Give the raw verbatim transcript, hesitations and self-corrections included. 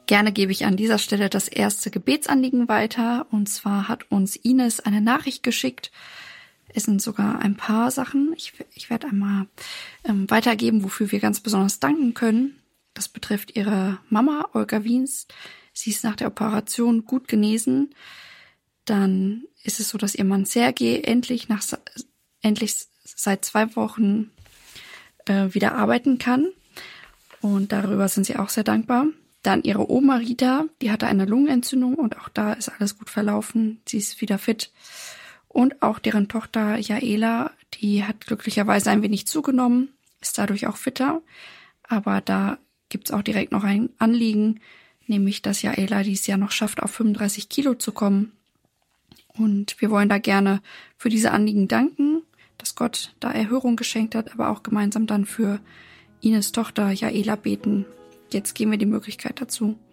Gerne gebe ich an dieser Stelle das erste Gebetsanliegen weiter. Und zwar hat uns Ines eine Nachricht geschickt. Es sind sogar ein paar Sachen. Ich, ich werde einmal ähm, weitergeben, wofür wir ganz besonders danken können. Das betrifft ihre Mama, Olga Wiens. Sie ist nach der Operation gut genesen. Dann ist es so, dass ihr Mann Sergej endlich nach endlich seit zwei Wochen äh, wieder arbeiten kann. Und darüber sind sie auch sehr dankbar. Dann ihre Oma Rita, die hatte eine Lungenentzündung und auch da ist alles gut verlaufen. Sie ist wieder fit. Und auch deren Tochter Jaela, die hat glücklicherweise ein wenig zugenommen, ist dadurch auch fitter. Aber da gibt's auch direkt noch ein Anliegen, nämlich dass Jaela dieses Jahr noch schafft, auf fünfunddreißig Kilo zu kommen. Und wir wollen da gerne für diese Anliegen danken, dass Gott da Erhörung geschenkt hat, aber auch gemeinsam dann für Ines Tochter Jaela beten. Jetzt geben wir die Möglichkeit dazu.